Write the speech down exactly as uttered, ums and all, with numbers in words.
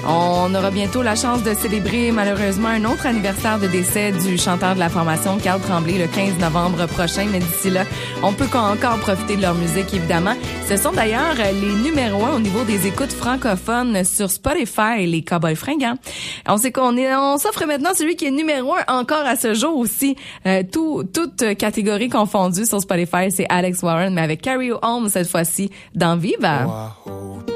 On aura bientôt la chance de célébrer malheureusement un autre anniversaire de décès du chanteur de la formation Carl Tremblay le quinze novembre prochain, mais d'ici là, on peut encore profiter de leur musique évidemment. Ce sont d'ailleurs les numéros un au niveau des écoutes francophones sur Spotify, les Cowboys Fringants. On sait qu'on est, on s'offre maintenant celui qui est numéro un encore à ce jour aussi, euh, tout, toute catégorie confondue sur Spotify, c'est Alex Warren, mais avec Carrie Holmes cette fois-ci dans Viva. Wow.